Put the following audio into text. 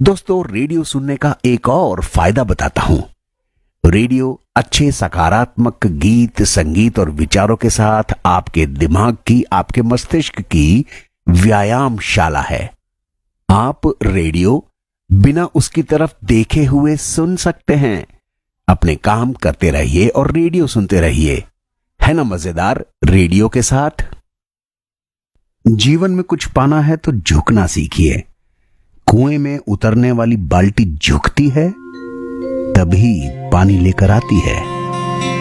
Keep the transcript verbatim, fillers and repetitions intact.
दोस्तों, रेडियो सुनने का एक और फायदा बताता हूं। रेडियो अच्छे सकारात्मक गीत, संगीत और विचारों के साथ आपके दिमाग की, आपके मस्तिष्क की व्यायामशाला है। आप रेडियो बिना उसकी तरफ देखे हुए सुन सकते हैं। अपने काम करते रहिए और रेडियो सुनते रहिए। है ना मजेदार रेडियो के साथ? जीवन में कुछ पाना है तो झुकना सीखिए। कुएं में उतरने वाली बाल्टी झुकती है, तभी पानी लेकर आती है।